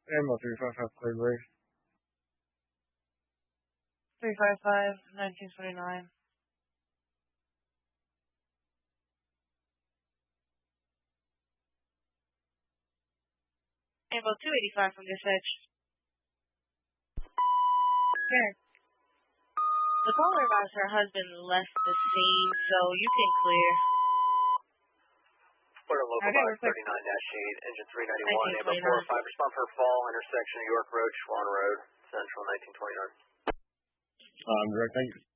Ammo 355 clear bridge. 355, 1929. Ammo 285 from dispatch. Okay. The caller advised her husband left the scene, so you can clear. Florida Local 539-8, engine 391, Ammo 405, respond for fall, intersection of York Road, Schwann Road, Central 1929. Direct, thank you.